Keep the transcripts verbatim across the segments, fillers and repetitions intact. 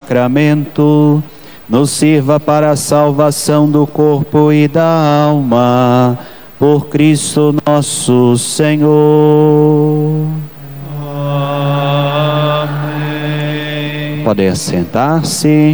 sacramento nos sirva para a salvação do corpo e da alma, por Cristo nosso Senhor. Amém. Podem assentar-se.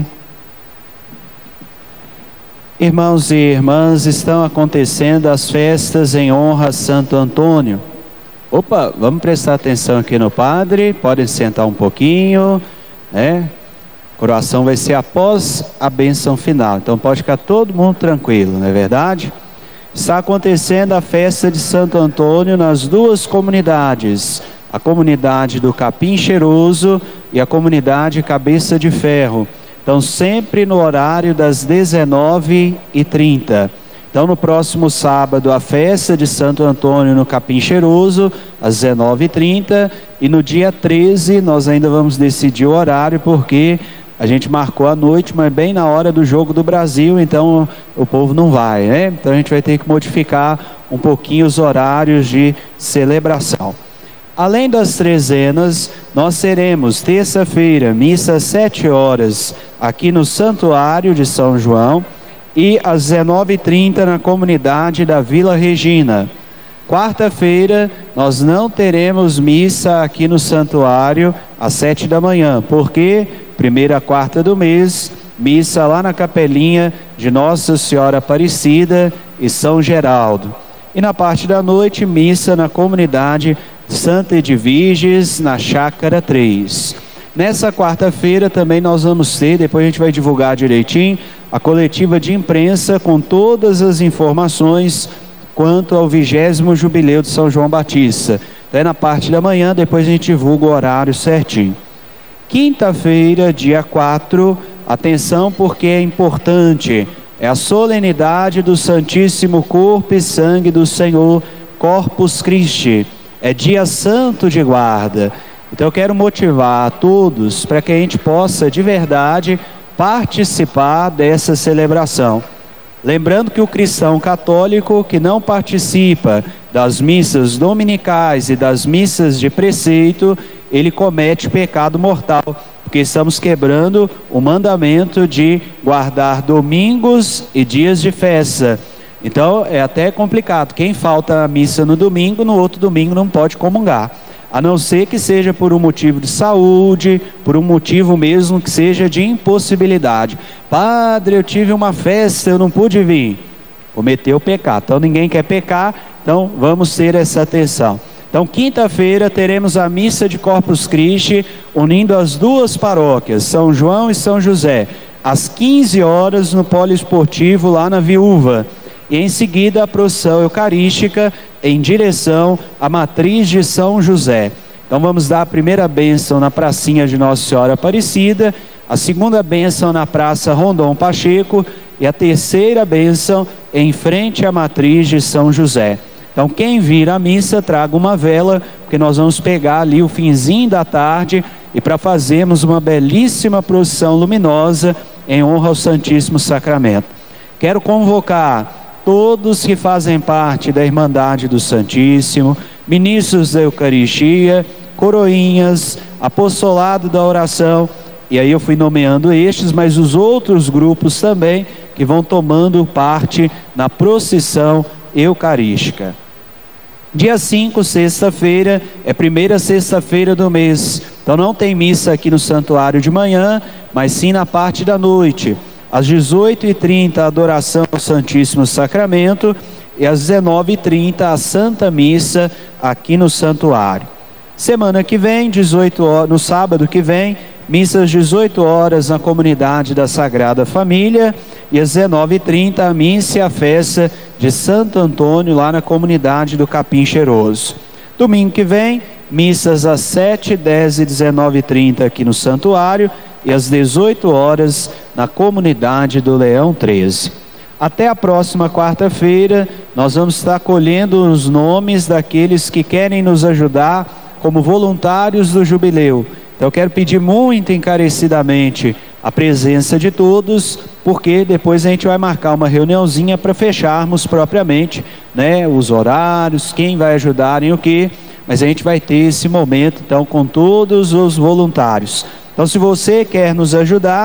Irmãos e irmãs, estão acontecendo as festas em honra a Santo Antônio. Opa, vamos prestar atenção aqui no padre, podem sentar um pouquinho, né? A coroação vai ser após a bênção final, então pode ficar todo mundo tranquilo, não é verdade? Está acontecendo a festa de Santo Antônio nas duas comunidades, a comunidade do Capim Cheiroso e a comunidade Cabeça de Ferro. Então sempre no horário das dezenove e trinta. Então no próximo sábado a festa de Santo Antônio no Capim Cheiroso, às dezenove e trinta, e no dia treze nós ainda vamos decidir o horário, porque a gente marcou à noite, mas bem na hora do jogo do Brasil, então o povo não vai, né? Então a gente vai ter que modificar um pouquinho os horários de celebração. Além das trezenas, nós teremos terça-feira, missa às sete horas, aqui no Santuário de São João, e às dezenove e trinta na comunidade da Vila Regina. Quarta-feira, nós não teremos missa aqui no Santuário às sete da manhã, porque primeira quarta do mês, missa lá na capelinha de Nossa Senhora Aparecida e São Geraldo. E na parte da noite, missa na comunidade Santa Edviges, na Chácara três. Nessa quarta-feira também nós vamos ter, depois a gente vai divulgar direitinho, a coletiva de imprensa com todas as informações quanto ao vigésimo jubileu de São João Batista. Então é na parte da manhã, depois a gente divulga o horário certinho. Quinta-feira, dia quatro, atenção porque é importante, é a solenidade do Santíssimo Corpo e Sangue do Senhor, Corpus Christi. É dia santo de guarda. Então eu quero motivar a todos para que a gente possa de verdade participar dessa celebração. Lembrando que o cristão católico que não participa das missas dominicais e das missas de preceito, ele comete pecado mortal, porque estamos quebrando o mandamento de guardar domingos e dias de festa. Então é até complicado, quem falta a missa no domingo, no outro domingo não pode comungar, a não ser que seja por um motivo de saúde, por um motivo mesmo que seja de impossibilidade. Padre, eu tive uma festa, eu não pude vir, cometeu pecado. Então ninguém quer pecar, então vamos ter essa atenção. Então quinta-feira teremos a missa de Corpus Christi, unindo as duas paróquias, São João e São José, às quinze horas no poliesportivo lá na Viúva. E em seguida a procissão eucarística em direção à matriz de São José. Então vamos dar a primeira bênção na pracinha de Nossa Senhora Aparecida, a segunda bênção na Praça Rondon Pacheco e a terceira bênção em frente à matriz de São José. Então quem vir à missa traga uma vela, porque nós vamos pegar ali o finzinho da tarde e para fazermos uma belíssima procissão luminosa em honra ao Santíssimo Sacramento. Quero convocar todos que fazem parte da Irmandade do Santíssimo, ministros da Eucaristia, coroinhas, apostolado da oração, e aí eu fui nomeando estes, mas os outros grupos também que vão tomando parte na procissão eucarística. Dia cinco, sexta-feira, é primeira sexta-feira do mês, então não tem missa aqui no santuário de manhã, mas sim na parte da noite. Às dezoito e trinta, a adoração ao Santíssimo Sacramento, e às dezenove e trinta, a Santa Missa aqui no santuário. Semana que vem, dezoito horas, no sábado que vem, missa às dezoito horas na comunidade da Sagrada Família, e às dezenove e trinta, a missa e a festa de Santo Antônio lá na comunidade do Capim Cheiroso. Domingo que vem, missas às sete, dez e dezenove e trinta aqui no santuário, e às dezoito horas na comunidade do Leão treze. Até a próxima quarta-feira, nós vamos estar colhendo os nomes daqueles que querem nos ajudar como voluntários do jubileu. Então eu quero pedir muito encarecidamente a presença de todos, porque depois a gente vai marcar uma reuniãozinha para fecharmos propriamente, né, os horários, quem vai ajudar em o quê, mas a gente vai ter esse momento então com todos os voluntários. Então se você quer nos ajudar,